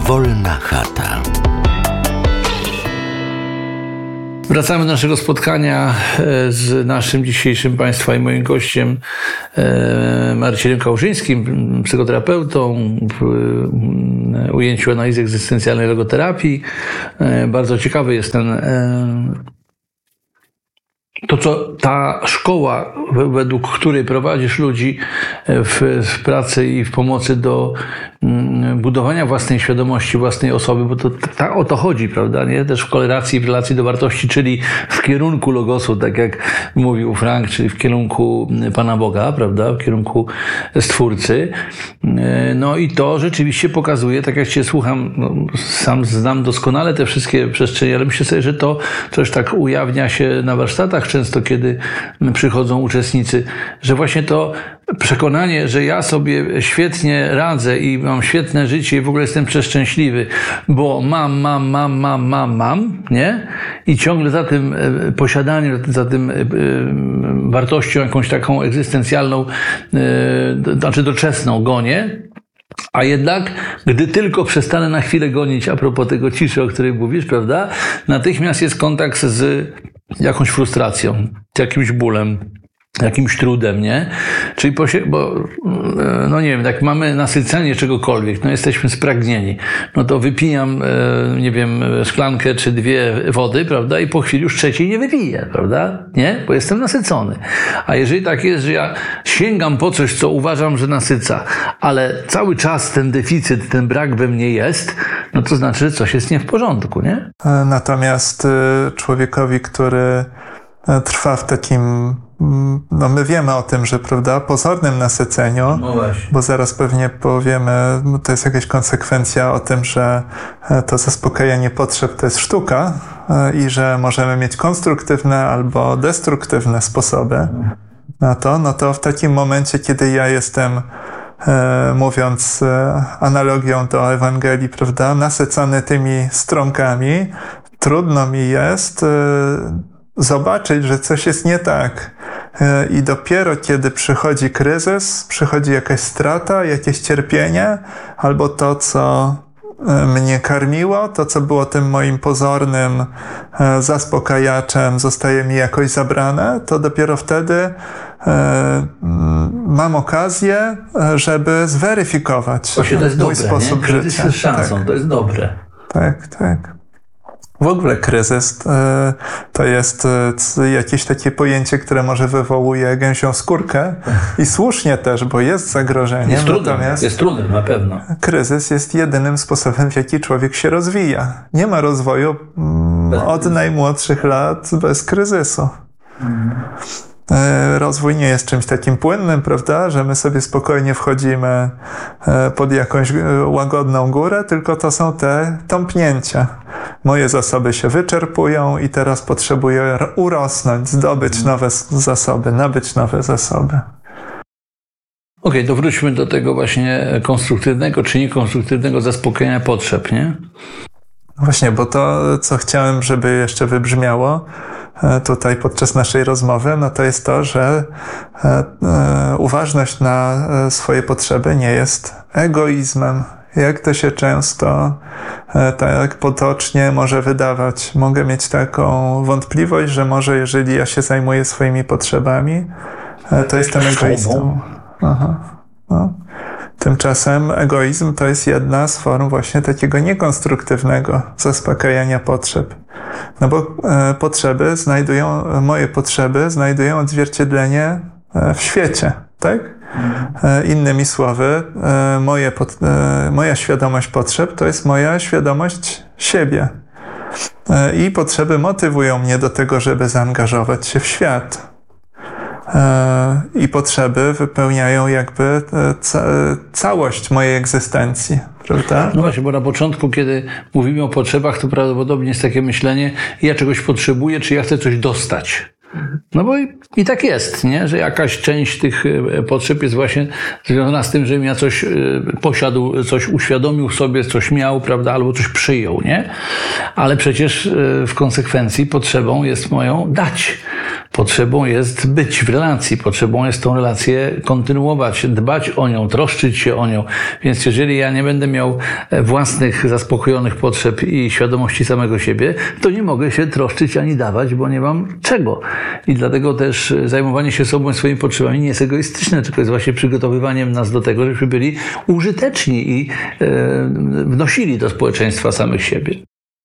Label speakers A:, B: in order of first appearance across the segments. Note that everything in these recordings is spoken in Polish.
A: Wolna chata.
B: Wracamy do naszego spotkania z naszym dzisiejszym Państwa i moim gościem Marcinem Kałużyńskim, psychoterapeutą w ujęciu analizy egzystencjalnej logoterapii. Bardzo ciekawy jest to, co ta szkoła, według której prowadzisz ludzi w pracy i w pomocy do budowania własnej świadomości, własnej osoby, bo to o to chodzi, prawda? Nie? Też w korelacji, w relacji do wartości, czyli w kierunku logosu, tak jak mówił Frank, czyli w kierunku Pana Boga, prawda? W kierunku Stwórcy. No i to rzeczywiście pokazuje, tak jak Cię słucham, sam znam doskonale te wszystkie przestrzenie, ale myślę sobie, że to coś tak ujawnia się na warsztatach często, kiedy przychodzą uczestnicy, że właśnie to przekonanie, że ja sobie świetnie radzę i mam świetne życie i w ogóle jestem przeszczęśliwy, bo mam, nie? I ciągle za tym posiadaniem, za tym wartością jakąś taką egzystencjalną, znaczy doczesną gonię. A jednak, gdy tylko przestanę na chwilę gonić, a propos tego ciszy, o której mówisz, prawda? Natychmiast jest kontakt z jakąś frustracją, z jakimś bólem, jakimś trudem, nie? Czyli no nie wiem, jak mamy nasycenie czegokolwiek, no jesteśmy spragnieni, no to wypijam, nie wiem, szklankę czy dwie wody, prawda? I po chwili już trzeciej nie wypiję, prawda? Nie? Bo jestem nasycony. A jeżeli tak jest, że ja sięgam po coś, co uważam, że nasyca, ale cały czas ten deficyt, ten brak we mnie jest, no to znaczy, że coś jest nie w porządku, nie?
C: Natomiast człowiekowi, który trwa w takim, no my wiemy o tym, że prawda, pozornym nasyceniu,
B: no właśnie,
C: bo zaraz pewnie powiemy, to jest jakaś konsekwencja o tym, że to zaspokajanie potrzeb to jest sztuka i że możemy mieć konstruktywne albo destruktywne sposoby na to, no to w takim momencie, kiedy ja jestem, mówiąc analogią do Ewangelii, prawda, nasycony tymi stronkami, trudno mi jest zobaczyć, że coś jest nie tak. I dopiero kiedy przychodzi kryzys, przychodzi jakaś strata, jakieś cierpienie, albo to, co mnie karmiło, to, co było tym moim pozornym zaspokajaczem, zostaje mi jakoś zabrane, to dopiero wtedy mam okazję, żeby zweryfikować
B: właśnie to jest
C: mój
B: dobre,
C: sposób
B: nie? Kryzys
C: życia.
B: jest szansą,
C: Tak.
B: to jest dobre.
C: Tak. W ogóle kryzys to jest jakieś takie pojęcie, które może wywołuje gęsią skórkę i słusznie też, bo jest zagrożeniem.
B: Jest trudem, na pewno.
C: Kryzys jest jedynym sposobem, w jaki człowiek się rozwija. Nie ma rozwoju od najmłodszych lat bez kryzysu. Rozwój nie jest czymś takim płynnym, prawda, że my sobie spokojnie wchodzimy pod jakąś łagodną górę, tylko to są te tąpnięcia. Moje zasoby się wyczerpują i teraz potrzebuję urosnąć, zdobyć nowe zasoby, nabyć nowe zasoby.
B: Okej, to wróćmy do tego właśnie konstruktywnego czy niekonstruktywnego zaspokojenia potrzeb, nie?
C: Właśnie, bo to, co chciałem, żeby jeszcze wybrzmiało tutaj podczas naszej rozmowy, no to jest to, że uważność na swoje potrzeby nie jest egoizmem. Jak to się często tak potocznie może wydawać. Mogę mieć taką wątpliwość, że może jeżeli ja się zajmuję swoimi potrzebami, to jestem egoistą. No. Tymczasem egoizm to jest jedna z form właśnie takiego niekonstruktywnego zaspokajania potrzeb. No bo moje potrzeby znajdują odzwierciedlenie w świecie, tak? Innymi słowy, moja świadomość potrzeb to jest moja świadomość siebie. I potrzeby motywują mnie do tego, żeby zaangażować się w świat. I potrzeby wypełniają jakby całość mojej egzystencji, prawda?
B: No właśnie, bo na początku, kiedy mówimy o potrzebach, to prawdopodobnie jest takie myślenie, ja czegoś potrzebuję, czy ja chcę coś dostać. No bo i tak jest, nie? Że jakaś część tych potrzeb jest właśnie związana z tym, żebym ja coś posiadł, coś uświadomił sobie, coś miał, prawda, albo coś przyjął, nie? Ale przecież w konsekwencji potrzebą jest moją dać. Potrzebą jest być w relacji, potrzebą jest tą relację kontynuować, dbać o nią, troszczyć się o nią. Więc jeżeli ja nie będę miał własnych zaspokojonych potrzeb i świadomości samego siebie, to nie mogę się troszczyć ani dawać, bo nie mam czego. I dlatego też zajmowanie się sobą i swoimi potrzebami nie jest egoistyczne, tylko jest właśnie przygotowywaniem nas do tego, żebyśmy byli użyteczni i wnosili do społeczeństwa samych siebie.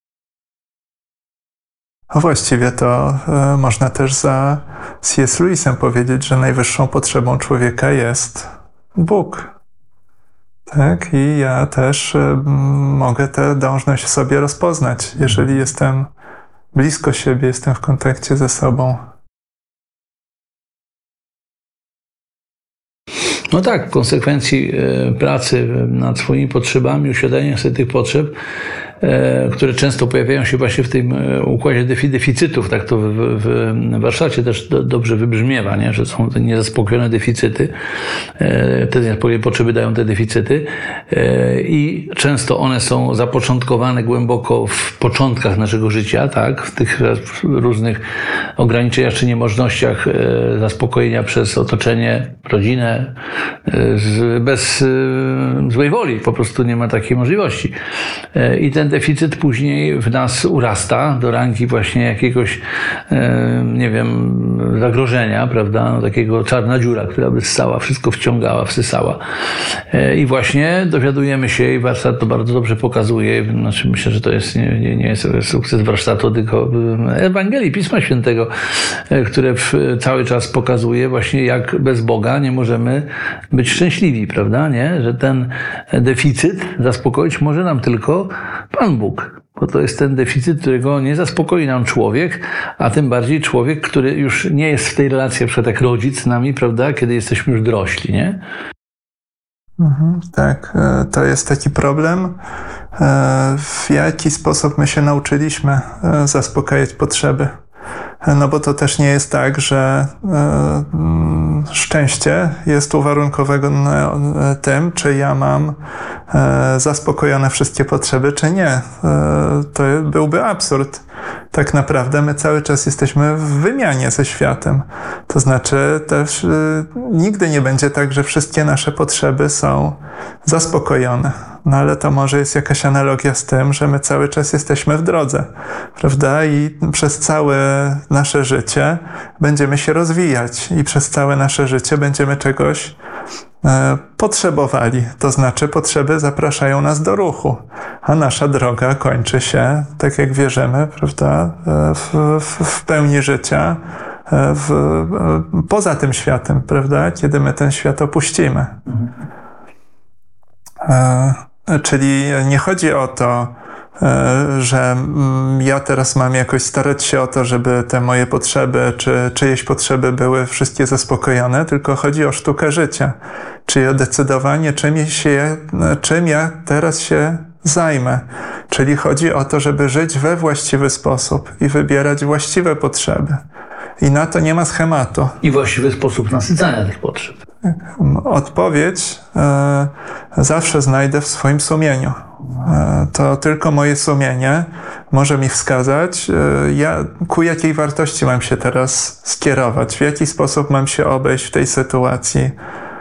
C: A właściwie to można też za C.S. Lewisem powiedzieć, że najwyższą potrzebą człowieka jest Bóg. Tak? I ja też mogę tę dążność w sobie rozpoznać, jeżeli jestem blisko siebie, jestem w kontakcie ze sobą.
B: No tak, w konsekwencji pracy nad swoimi potrzebami, uświadamiania sobie tych potrzeb, które często pojawiają się właśnie w tym układzie deficytów, tak to w warsztacie też dobrze wybrzmiewa, nie? Że są te niezaspokojone deficyty, te niezaspokojone potrzeby dają te deficyty i często one są zapoczątkowane głęboko w początkach naszego życia, tak? W tych różnych ograniczeniach czy niemożnościach zaspokojenia przez otoczenie, rodzinę, bez złej woli, po prostu nie ma takiej możliwości. I ten deficyt później w nas urasta do rangi właśnie jakiegoś, nie wiem, zagrożenia, prawda, no, takiego czarna dziura, która by ssała, wszystko wciągała, wsysała. I właśnie dowiadujemy się, i warsztat to bardzo dobrze pokazuje, znaczy myślę, że to jest nie jest sukces warsztatu, tylko Ewangelii, Pisma Świętego, które cały czas pokazuje właśnie, jak bez Boga nie możemy być szczęśliwi, prawda, nie? Że ten deficyt zaspokoić może nam tylko Pan Bóg, bo to jest ten deficyt, którego nie zaspokoi nam człowiek, a tym bardziej człowiek, który już nie jest w tej relacji, na przykład jak rodzic z nami, prawda, kiedy jesteśmy już dorośli, nie?
C: Tak, to jest taki problem, w jaki sposób my się nauczyliśmy zaspokajać potrzeby. No bo to też nie jest tak, że szczęście jest uwarunkowane tym, czy ja mam zaspokojone wszystkie potrzeby, czy nie. To byłby absurd. Tak naprawdę my cały czas jesteśmy w wymianie ze światem. To znaczy też nigdy nie będzie tak, że wszystkie nasze potrzeby są zaspokojone. No ale to może jest jakaś analogia z tym, że my cały czas jesteśmy w drodze, prawda? I przez całe nasze życie będziemy się rozwijać i przez całe nasze życie będziemy czegoś potrzebowali. To znaczy potrzeby zapraszają nas do ruchu, a nasza droga kończy się, tak jak wierzymy, prawda, w pełni życia, poza tym światem, prawda, kiedy my ten świat opuścimy. Czyli nie chodzi o to, że ja teraz mam jakoś starać się o to, żeby te moje potrzeby, czy czyjeś potrzeby były wszystkie zaspokojone, tylko chodzi o sztukę życia, czyli o decydowanie, czym ja teraz się zajmę. Czyli chodzi o to, żeby żyć we właściwy sposób i wybierać właściwe potrzeby. I na to nie ma schematu.
B: I właściwy sposób nasycania tych potrzeb.
C: Odpowiedź zawsze znajdę w swoim sumieniu. To tylko moje sumienie może mi wskazać, ku jakiej wartości mam się teraz skierować, w jaki sposób mam się obejść w tej sytuacji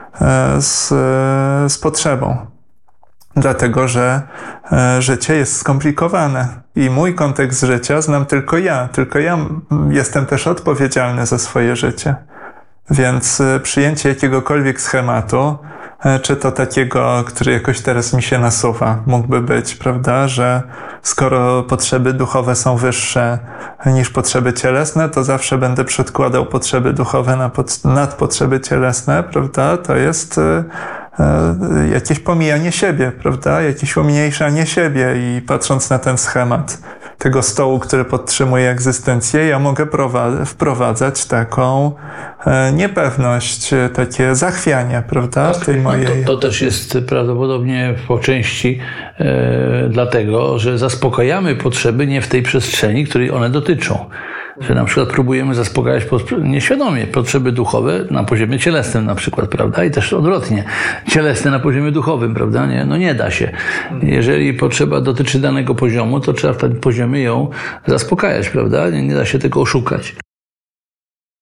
C: z potrzebą. Dlatego, że życie jest skomplikowane i mój kontekst życia znam tylko ja jestem też odpowiedzialny za swoje życie. Więc przyjęcie jakiegokolwiek schematu, czy to takiego, który jakoś teraz mi się nasuwa, mógłby być, prawda, że skoro potrzeby duchowe są wyższe niż potrzeby cielesne, to zawsze będę przedkładał potrzeby duchowe nad potrzeby cielesne, prawda, to jest jakieś pomijanie siebie, prawda, jakieś umniejszanie siebie i patrząc na ten schemat tego stołu, który podtrzymuje egzystencję, ja mogę wprowadzać taką niepewność, takie zachwianie, prawda, w tej mojej...
B: To też jest prawdopodobnie po części dlatego, że zaspokajamy potrzeby nie w tej przestrzeni, której one dotyczą. Że na przykład próbujemy zaspokajać nieświadomie potrzeby duchowe na poziomie cielesnym na przykład, prawda? I też odwrotnie. Cielesne na poziomie duchowym, prawda? Nie da się. Jeżeli potrzeba dotyczy danego poziomu, to trzeba w tym poziomie ją zaspokajać, prawda? Nie da się tego oszukać.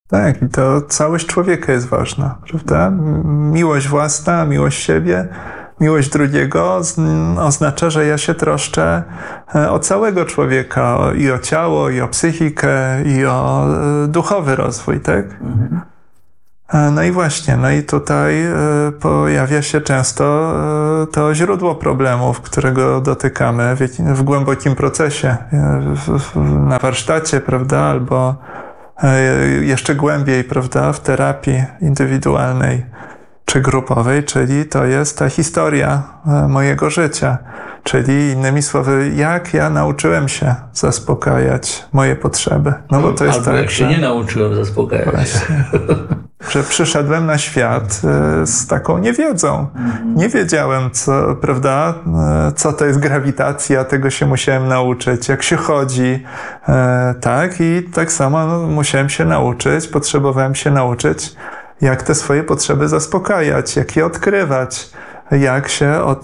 C: Tak, i to całość człowieka jest ważna, prawda? Miłość własna, miłość siebie, miłość drugiego oznacza, że ja się troszczę o całego człowieka, i o ciało, i o psychikę, i o duchowy rozwój, tak? No i właśnie, no i tutaj pojawia się często to źródło problemów, którego dotykamy w głębokim procesie, na warsztacie, prawda, albo jeszcze głębiej, prawda, w terapii indywidualnej czy grupowej, czyli to jest ta historia mojego życia, czyli innymi słowy, jak ja nauczyłem się zaspokajać moje potrzeby. No bo to jest
B: albo
C: tak,
B: jak się nie nauczyłem zaspokajać.
C: Właśnie. Że przyszedłem na świat z taką niewiedzą. Nie wiedziałem, co, prawda, co to jest grawitacja, tego się musiałem nauczyć, jak się chodzi, tak, i tak samo musiałem się nauczyć, potrzebowałem się nauczyć, jak te swoje potrzeby zaspokajać, jak je odkrywać, jak się o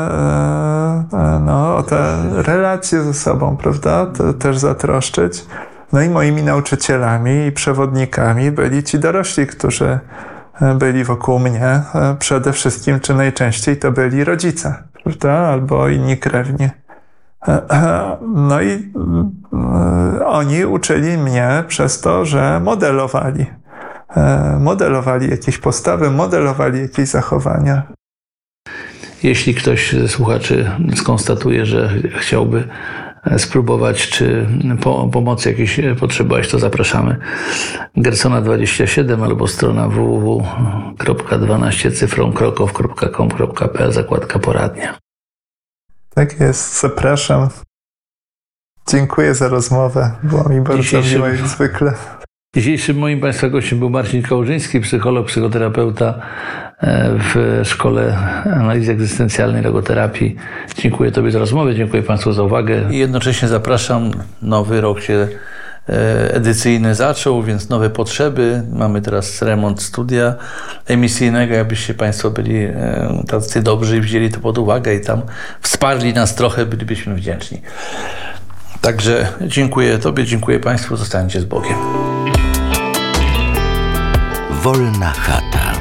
C: te relacje ze sobą, prawda, też zatroszczyć. No i moimi nauczycielami i przewodnikami byli ci dorośli, którzy byli wokół mnie. Przede wszystkim, czy najczęściej, to byli rodzice, prawda? Albo inni krewni. No i oni uczyli mnie przez to, że modelowali jakieś postawy, modelowali jakieś zachowania.
B: Jeśli ktoś ze słuchaczy skonstatuje, że chciałby spróbować, czy pomocy jakiejś potrzebowałeś, to zapraszamy. Gersona 27 albo strona www.12cyfrą.krakow.com.pl, zakładka poradnia.
C: Tak jest, zapraszam. Dziękuję za rozmowę. Było mi bardzo miło jak zwykle.
B: Dzisiejszym moim Państwa gościem był Marcin Kałużyński, psycholog, psychoterapeuta w Szkole Analizy Egzystencjalnej Logoterapii. Dziękuję Tobie za rozmowę, dziękuję Państwu za uwagę. I jednocześnie zapraszam, nowy rok się edycyjny zaczął, więc nowe potrzeby. Mamy teraz remont studia emisyjnego. Jakbyście Państwo byli tacy dobrzy i wzięli to pod uwagę i tam wsparli nas trochę, bylibyśmy wdzięczni. Także dziękuję Tobie, dziękuję Państwu, zostańcie z Bogiem.
A: Wolna chata.